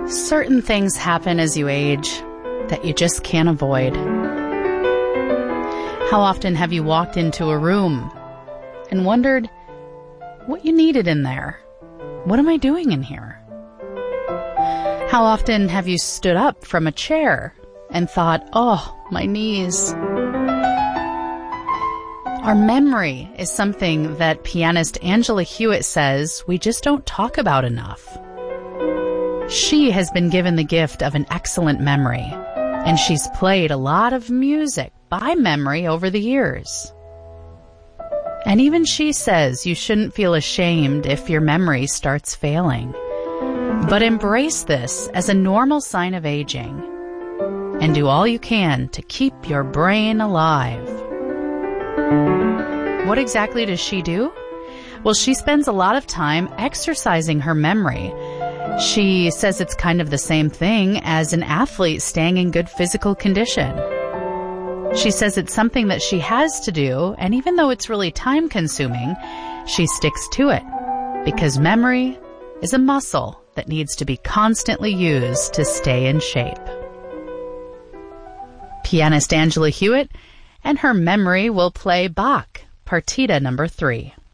Certain things happen as you age that you just can't avoid. How often have you walked into a room and wondered what you needed in there? What am I doing in here? How often have you stood up from a chair and thought, oh, my knees? Our memory is something that pianist Angela Hewitt says we just don't talk about enough. She has been given the gift of an excellent memory, and she's played a lot of music by memory over the years. And even she says you shouldn't feel ashamed if your memory starts failing, but embrace this as a normal sign of aging, and do all you can to keep your brain alive. What exactly does she do? Well, she spends a lot of time exercising her memory. She says it's kind of the same thing as an athlete staying in good physical condition. She says it's something that she has to do, and even though it's really time-consuming, she sticks to it, because memory is a muscle that needs to be constantly used to stay in shape. Pianist Angela Hewitt and her memory will play Bach, Partita No. 3.